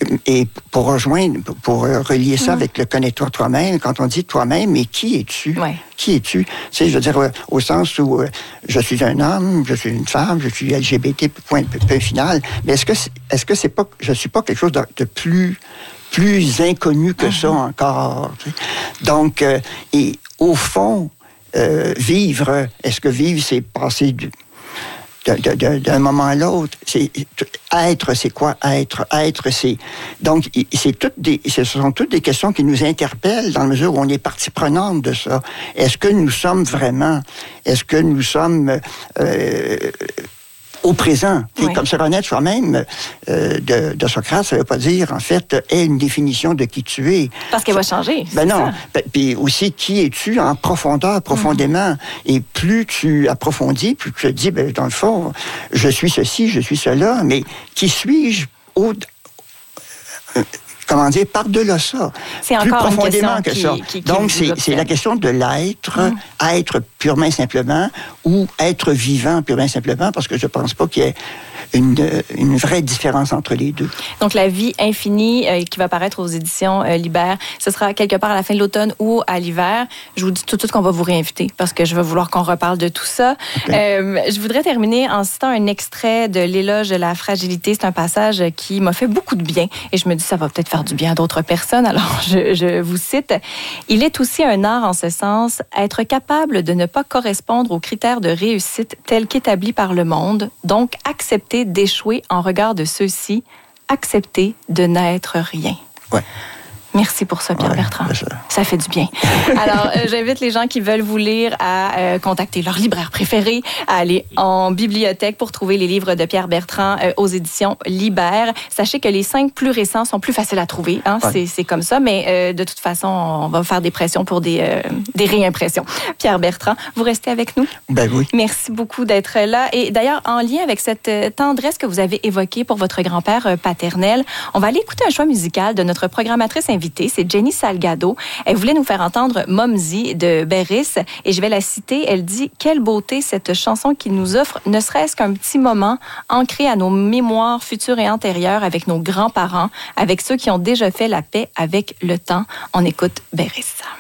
Et pour relier ça avec le connais-toi toi-même, quand on dit toi-même, mais qui es-tu? Ouais. Qui es-tu? Tu sais, je veux dire, au sens où je suis un homme, je suis une femme, je suis LGBT, point final. Mais est-ce que c'est pas, je suis pas quelque chose de plus inconnu que ça encore? Tu sais? Donc, et au fond, vivre, est-ce que vivre, c'est passer d'un moment à l'autre? Être, c'est quoi être? Être, c'est... Donc, ce sont toutes des questions qui nous interpellent dans la mesure où on est partie prenante de ça. Est-ce que nous sommes vraiment... Est-ce que nous sommes... au présent. Oui. Comme se connaître soi-même de Socrate, ça ne veut pas dire, en fait, est une définition de qui tu es. Parce qu'elle va changer. Ben non. Puis aussi, qui es-tu en profondeur, profondément? Et plus tu approfondis, plus tu te dis, ben, dans le fond, je suis ceci, je suis cela, mais qui suis-je comment dire, par-delà ça. C'est plus encore profondément une question que ça. Donc, c'est la question de l'être, être purement et simplement, ou être vivant purement et simplement, parce que je ne pense pas qu'il y ait une vraie différence entre les deux. Donc, La vie infinie, qui va paraître aux éditions Libère, ce sera quelque part à la fin de l'automne ou à l'hiver. Je vous dis tout de suite qu'on va vous réinviter, parce que je vais vouloir qu'on reparle de tout ça. Okay. Je voudrais terminer en citant un extrait de l'Éloge de la fragilité. C'est un passage qui m'a fait beaucoup de bien, et je me dis, ça va peut-être faire du bien à d'autres personnes. Alors, je vous cite. « Il est aussi un art en ce sens, être capable de ne pas correspondre aux critères de réussite tels qu'établis par le monde, donc accepter d'échouer en regard de ceux-ci, accepter de n'être rien. » Ouais. Merci pour ça, Pierre Bertrand. Ça fait du bien. Alors, j'invite les gens qui veulent vous lire à contacter leur libraire préféré, à aller en bibliothèque pour trouver les livres de Pierre Bertrand aux éditions Libère. Sachez que les 5 plus récents sont plus faciles à trouver. Hein? Ouais. C'est comme ça, mais de toute façon, on va faire des pressions pour des réimpressions. Pierre Bertrand, vous restez avec nous? Ben oui. Merci beaucoup d'être là. Et d'ailleurs, en lien avec cette tendresse que vous avez évoquée pour votre grand-père paternel, on va aller écouter un choix musical de notre programmatrice invitée. C'est Jenny Salgado. Elle voulait nous faire entendre Momsy de Berris et je vais la citer. Elle dit « Quelle beauté cette chanson qui nous offre, ne serait-ce qu'un petit moment ancré à nos mémoires futures et antérieures avec nos grands-parents, avec ceux qui ont déjà fait la paix avec le temps. » On écoute Berris.